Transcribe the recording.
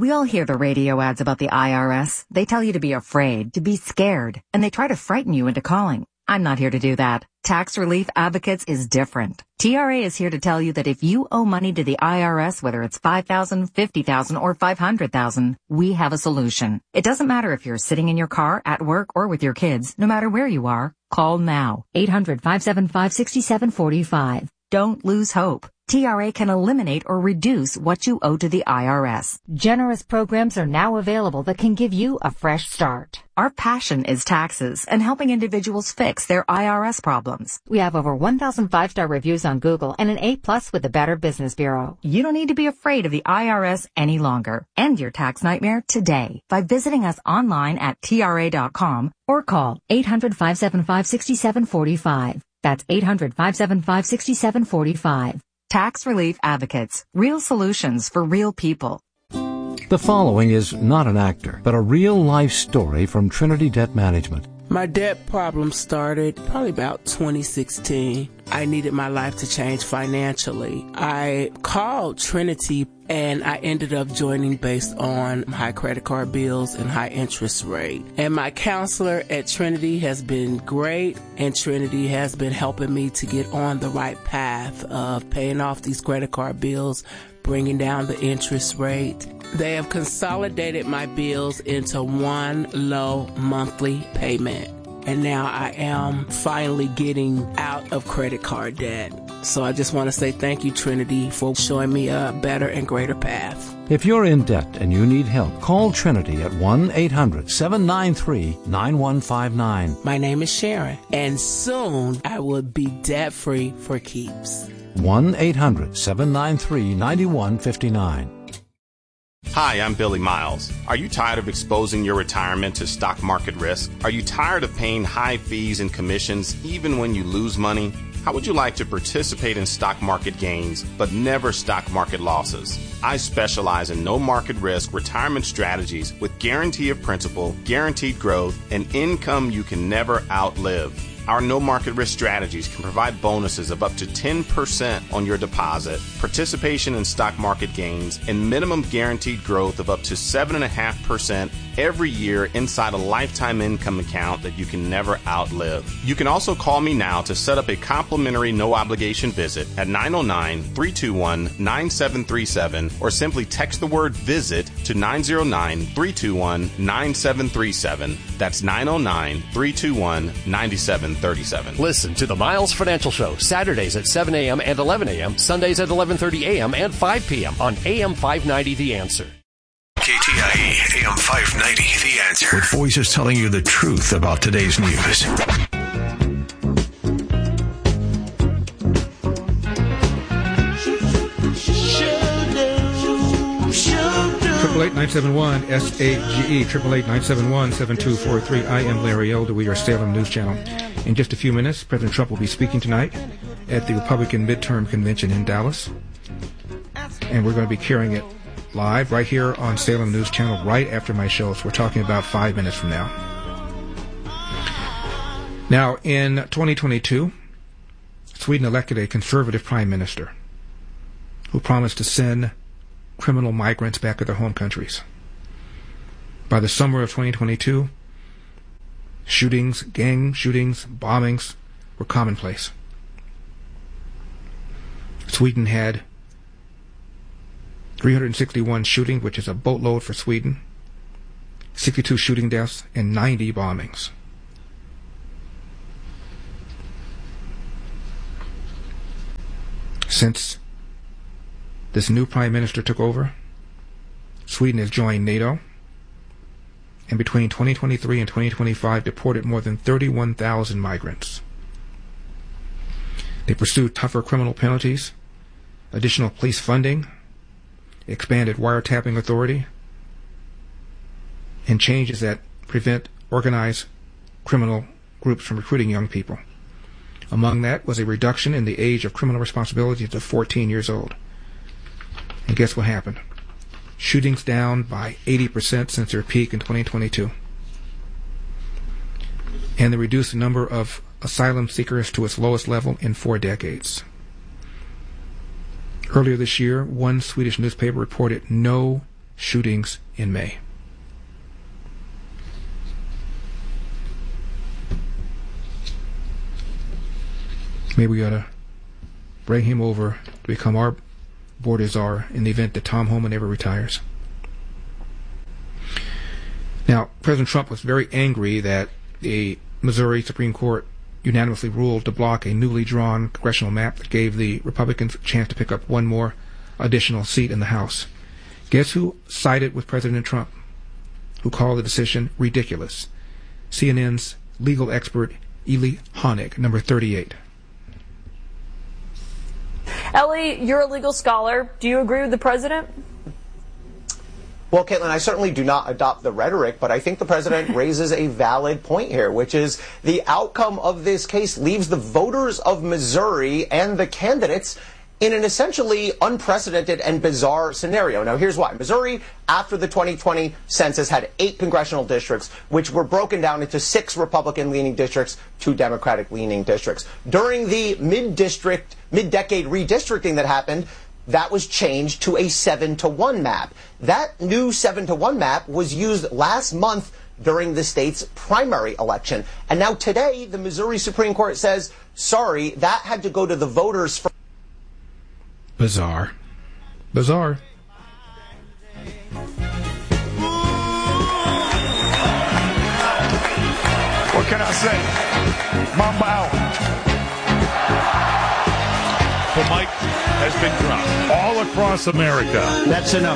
We all hear the radio ads about the IRS. They tell you to be afraid, to be scared, and they try to frighten you into calling. I'm not here to do that. Tax Relief Advocates is different. TRA is here to tell you that if you owe money to the IRS, whether it's $5,000, $50,000, or $500,000, we have a solution. It doesn't matter if you're sitting in your car, at work, or with your kids. No matter where you are, call now. 800-575-6745. Don't lose hope. TRA can eliminate or reduce what you owe to the IRS. Generous programs are now available that can give you a fresh start. Our passion is taxes and helping individuals fix their IRS problems. We have over 1,000 5-star reviews on Google and an A+ with the Better Business Bureau. You don't need to be afraid of the IRS any longer. End your tax nightmare today by visiting us online at TRA.com or call 800-575-6745. That's 800-575-6745. Tax Relief Advocates. Real solutions for real people. The following is not an actor, but a real-life story from Trinity Debt Management. My debt problem started probably about 2016. I needed my life to change financially. I called Trinity and I ended up joining based on high credit card bills and high interest rate. And my counselor at Trinity has been great, and Trinity has been helping me to get on the right path of paying off these credit card bills, bringing down the interest rate. They have consolidated my bills into one low monthly payment. And now I am finally getting out of credit card debt. So I just want to say thank you, Trinity, for showing me a better and greater path. If you're in debt and you need help, call Trinity at 1-800-793-9159. My name is Sharon, and soon I will be debt-free for keeps. 1-800-793-9159. Hi, I'm Billy Miles. Are you tired of exposing your retirement to stock market risk? Are you tired of paying high fees and commissions even when you lose money? How would you like to participate in stock market gains but never stock market losses? I specialize in no market risk retirement strategies with guarantee of principal, guaranteed growth, and income you can never outlive. Our no market risk strategies can provide bonuses of up to 10% on your deposit, participation in stock market gains, and minimum guaranteed growth of up to 7.5% every year inside a lifetime income account that you can never outlive. You can also call me now to set up a complimentary no obligation visit at 909-321-9737 or simply text the word visit to 909-321-9737. That's 909-321-9737. Listen to the Miles Financial Show Saturdays at 7 a.m. and 11 a.m., Sundays at 11:30 a.m. and 5 p.m. on AM 590 The Answer. KTIE AM 590 The Answer. With voices telling you the truth about today's news. 888-971-SAGE, 888-971-7243. I am Larry Elder. We are Salem News Channel. In just a few minutes, President Trump will be speaking tonight at the Republican midterm convention in Dallas. And we're going to be carrying it live right here on Salem News Channel right after my show. So we're talking about 5 minutes from now. Now, in 2022, Sweden elected a conservative prime minister who promised to send criminal migrants back to their home countries. By the summer of 2022, shootings, gang shootings, bombings were commonplace. Sweden had 361 shootings, which is a boatload for Sweden, 62 shooting deaths, and 90 bombings. Since this new prime minister took over, Sweden has joined NATO, and between 2023 and 2025 deported more than 31,000 migrants. They pursued tougher criminal penalties, additional police funding, expanded wiretapping authority, and changes that prevent organized criminal groups from recruiting young people. Among that was a reduction in the age of criminal responsibility to 14 years old. And guess what happened? Shootings down by 80% since their peak in 2022. And they reduced the number of asylum seekers to its lowest level in 4 decades. Earlier this year, one Swedish newspaper reported no shootings in May. Maybe we ought to bring him over to become our border czar in the event that Tom Homan ever retires. Now, President Trump was very angry that the Missouri Supreme Court unanimously ruled to block a newly drawn congressional map that gave the Republicans a chance to pick up one more additional seat in the House. Guess who sided with President Trump? Who called the decision ridiculous? CNN's legal expert, Eli Honig, number 38. Ellie, you're a legal scholar. Do you agree with the president? Well, Caitlin, I certainly do not adopt the rhetoric, but I think the president raises a valid point here, which is the outcome of this case leaves the voters of Missouri and the candidates in an essentially unprecedented and bizarre scenario. Now, here's why. Missouri, after the 2020 census, had 8 congressional districts, which were broken down into 6 Republican-leaning districts, 2 Democratic-leaning districts. During the mid-decade redistricting that happened, that was changed to a 7-to-1 map. That new 7-to-1 map was used last month during the state's primary election. And now today, the Missouri Supreme Court says, sorry, that had to go to the voters first. Bizarre. Bizarre. What can I say? Mamba out. The mic has been dropped all across America. That's enough.